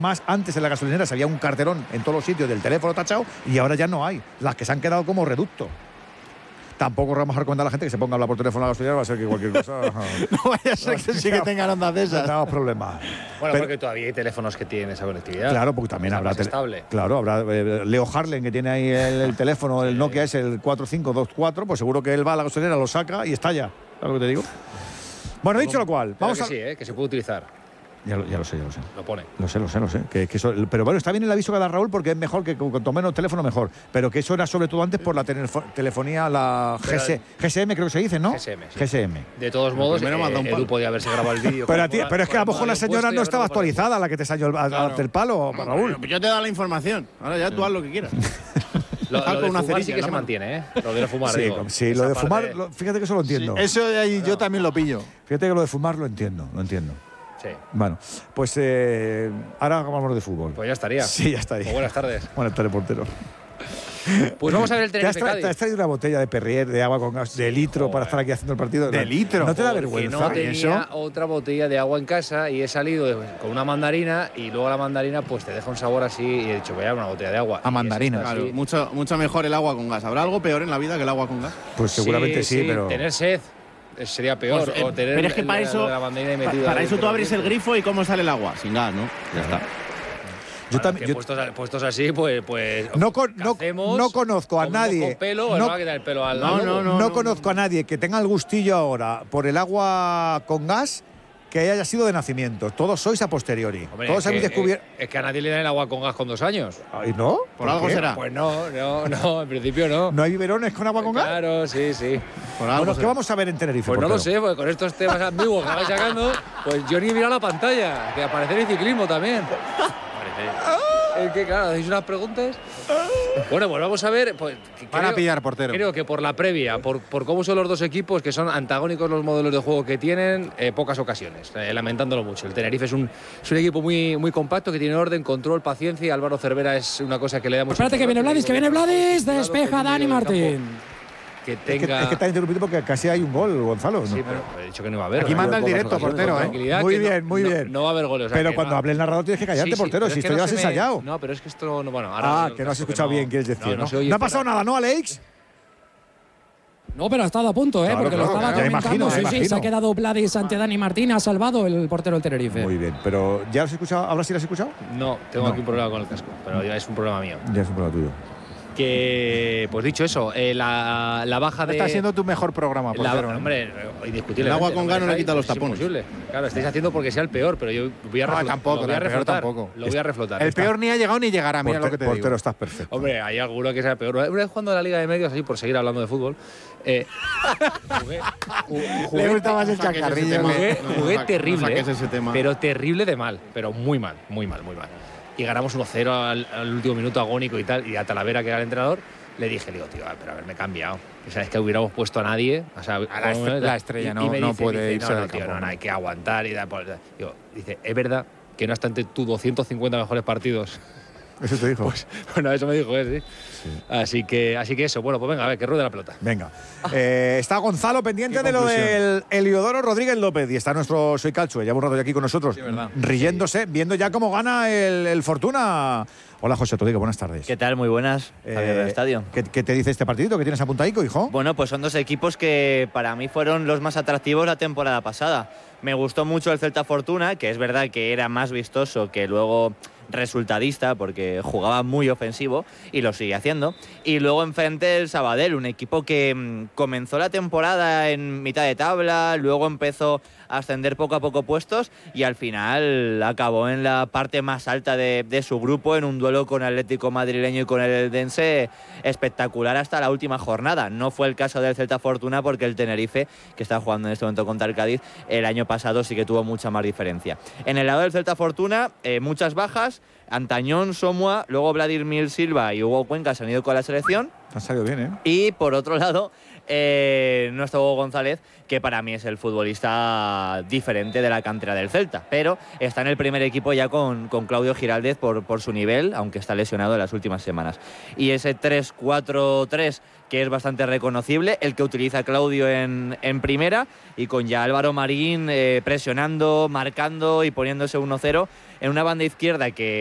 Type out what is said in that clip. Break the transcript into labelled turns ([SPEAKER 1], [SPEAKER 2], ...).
[SPEAKER 1] Más antes en la gasolinera había un carterón en todos los sitios del teléfono tachado y ahora ya no hay. Las que se han quedado como reducto. Tampoco vamos a recomendar a la gente que se ponga a hablar por teléfono a la gasolinera, va a ser que cualquier cosa.
[SPEAKER 2] No vaya a ser que sí que tengan ondas de esas.
[SPEAKER 1] Tenemos problemas.
[SPEAKER 3] Bueno, porque todavía hay teléfonos que tienen esa conectividad.
[SPEAKER 1] Claro, porque también habrá.
[SPEAKER 3] Estable.
[SPEAKER 1] Claro, habrá Leo Harlen, que tiene ahí el teléfono, el Nokia es el 4524, pues seguro que él va a la gasolinera, lo saca y estalla. ¿Sabes lo que te digo? Bueno, dicho lo cual, vamos
[SPEAKER 3] a. Sí, que se puede utilizar.
[SPEAKER 1] Ya lo sé.
[SPEAKER 3] Lo pone.
[SPEAKER 1] Lo sé. Que eso, pero bueno, está bien el aviso que da Raúl porque es mejor que cuanto menos teléfono mejor. Pero que eso era sobre todo antes por la telefonía, la GSM creo que se dice, ¿no? GSM.
[SPEAKER 3] De todos modos, Edu podía haberse grabado el vídeo.
[SPEAKER 1] Pero es que a lo mejor la señora no estaba actualizada, la que te salió el palo, Raúl.
[SPEAKER 2] Yo te he dado la información. Ahora ya tú haz lo que quieras.
[SPEAKER 3] Lo de fumar sí que se mantiene, ¿eh? Lo de fumar,
[SPEAKER 1] sí, lo de fumar, fíjate que eso lo entiendo.
[SPEAKER 2] Sí, eso de ahí yo también lo pillo.
[SPEAKER 1] Fíjate que lo de fumar lo entiendo.
[SPEAKER 3] Sí.
[SPEAKER 1] Bueno, pues ahora hablamos de fútbol.
[SPEAKER 3] Pues ya estaría.
[SPEAKER 1] Sí, ya estaría.
[SPEAKER 3] Pues buenas tardes.
[SPEAKER 1] Buenas tardes, portero.
[SPEAKER 3] Pues vamos a ver el Tenerife Cádiz.
[SPEAKER 1] ¿Te has traído una botella de Perrier de agua con gas de litro para estar aquí haciendo el partido?
[SPEAKER 2] ¿De litro?
[SPEAKER 1] ¿No te da vergüenza?
[SPEAKER 3] No tenía otra botella de agua en casa y he salido con una mandarina y luego la mandarina pues te deja un sabor así y he dicho voy a una botella de agua.
[SPEAKER 2] A mandarina, claro. Mucho mejor el agua con gas. ¿Habrá algo peor en la vida que el agua con gas?
[SPEAKER 1] Pues seguramente sí, pero...
[SPEAKER 3] Tener sed sería peor.
[SPEAKER 2] Pues,
[SPEAKER 3] o tener
[SPEAKER 2] pero es que para eso, para eso tú abres el grifo y ¿cómo sale el agua? Sin gas, ¿no? Ya está.
[SPEAKER 1] Yo también,
[SPEAKER 3] puestos así, pues
[SPEAKER 1] no conozco a nadie.
[SPEAKER 3] Con pelo, no va a quitar el pelo al lado.
[SPEAKER 1] No conozco a nadie que tenga el gustillo ahora por el agua con gas que haya sido de nacimiento. Todos sois a posteriori.
[SPEAKER 3] Hombre,
[SPEAKER 1] todos habéis descubierto.
[SPEAKER 3] Es que a nadie le dan el agua con gas con 2 años.
[SPEAKER 1] ¿Y no?
[SPEAKER 2] ¿Por algo
[SPEAKER 1] qué?
[SPEAKER 2] será?
[SPEAKER 3] Pues no, en principio no.
[SPEAKER 1] ¿No hay biberones con agua con gas?
[SPEAKER 3] Claro, sí.
[SPEAKER 1] Bueno, ¿qué vamos a ver en Tenerife?
[SPEAKER 3] Pues no lo sé, porque con estos temas ambiguos que vais sacando, pues yo ni he mirado la pantalla, que aparece el ciclismo también. Es que claro, hacéis unas preguntas. Bueno, pues vamos a ver. Pues,
[SPEAKER 2] van a pillar portero.
[SPEAKER 3] Creo que por la previa, por cómo son los dos equipos, que son antagónicos los modelos de juego que tienen, pocas ocasiones, lamentándolo mucho. El Tenerife es un equipo muy compacto, que tiene orden, control, paciencia, y Álvaro Cervera es una cosa que le da mucho.
[SPEAKER 4] Espérate, que viene Vladis, despeja Dani Martín.
[SPEAKER 3] Que tenga...
[SPEAKER 1] Es que está interrumpido porque casi hay un gol, Gonzalo.
[SPEAKER 3] Sí, pero he dicho que no va a haber.
[SPEAKER 2] Aquí manda el directo, portero,
[SPEAKER 1] Muy bien.
[SPEAKER 3] No va a haber goles.
[SPEAKER 1] Pero cuando hable el narrador tienes que callarte, portero, si esto ya has ensayado.
[SPEAKER 3] No, pero es que esto no... Bueno, ahora
[SPEAKER 1] que no has escuchado bien, quieres decir, ¿no?
[SPEAKER 3] No
[SPEAKER 1] ha pasado nada, ¿no, Alex?
[SPEAKER 4] No, pero ha estado a punto,
[SPEAKER 1] claro,
[SPEAKER 4] porque lo estaba comentando. Sí, se ha quedado Vladis ante Dani Martín, ha salvado el portero del Tenerife.
[SPEAKER 1] Muy bien, pero ¿ya lo has escuchado? ¿Ahora sí lo has escuchado?
[SPEAKER 3] No, tengo aquí un problema con el casco, pero ya es un problema mío.
[SPEAKER 1] Ya es un problema tuyo.
[SPEAKER 3] Que, pues dicho eso, la baja de...
[SPEAKER 2] Está siendo tu mejor programa, portero.
[SPEAKER 3] Hombre, indiscutible.
[SPEAKER 2] El agua con gas no le quita los tapones.
[SPEAKER 3] Imposible. Claro, estáis haciendo porque sea el peor, pero yo voy a reflotar. Lo voy a reflotar.
[SPEAKER 2] El peor ni ha llegado ni llegará, mira lo que te digo.
[SPEAKER 1] Portero, estás perfecto.
[SPEAKER 3] Hombre, hay alguno que sea peor. Una vez jugando a la Liga de Medios, así por seguir hablando de fútbol,
[SPEAKER 2] le gusta más el chacarrillo.
[SPEAKER 3] Jugué terrible,
[SPEAKER 2] tema.
[SPEAKER 3] Pero terrible de mal, pero muy mal. Y ganamos 1-0 al último minuto agónico y tal. Y a Talavera, que era el entrenador, le dije, tío, pero haberme cambiado. O sea, es que hubiéramos puesto a nadie. O sea,
[SPEAKER 2] la estrella no puede irse del campo.
[SPEAKER 3] No, hay que aguantar. Dice, es verdad que no obstante tus 250 mejores partidos.
[SPEAKER 1] ¿Eso te dijo?
[SPEAKER 3] Pues, bueno, eso me dijo él, sí. Así que eso. Bueno, pues venga, a ver, que ruede la pelota.
[SPEAKER 1] Venga. Está Gonzalo pendiente de lo del Heliodoro Rodríguez López y está nuestro Soy Calcio, ya un rato aquí con nosotros, riéndose, viendo ya cómo gana el Fortuna. Hola, José Todigo, buenas tardes.
[SPEAKER 5] ¿Qué tal? Muy buenas. Del estadio.
[SPEAKER 1] ¿Qué te dice este partidito que tienes apuntadico, hijo?
[SPEAKER 5] Bueno, pues son dos equipos que para mí fueron los más atractivos la temporada pasada. Me gustó mucho el Celta Fortuna, que es verdad que era más vistoso que luego resultadista, porque jugaba muy ofensivo y lo sigue haciendo. Y luego enfrente el Sabadell, un equipo que comenzó la temporada en mitad de tabla, luego empezó a ascender poco a poco puestos y al final acabó en la parte más alta de su grupo, en un duelo con Atlético Madrileño y con el Eldense espectacular hasta la última jornada. No fue el caso del Celta Fortuna, porque el Tenerife, que está jugando en este momento contra el Cádiz, el año pasado sí que tuvo mucha más diferencia. En el lado del Celta Fortuna, muchas bajas. Antañón, Somua, luego Vladimir Silva y Hugo Cuenca se han ido con la selección.
[SPEAKER 1] Ha salido bien, ¿eh?
[SPEAKER 5] Y por otro lado, no está Hugo González, que para mí es el futbolista diferente de la cantera del Celta, pero está en el primer equipo ya con Claudio Giraldez por su nivel, aunque está lesionado en las últimas semanas. Y ese 3-4-3, que es bastante reconocible, el que utiliza Claudio en primera, y con ya Álvaro Marín presionando, marcando y poniéndose 1-0 en una banda izquierda que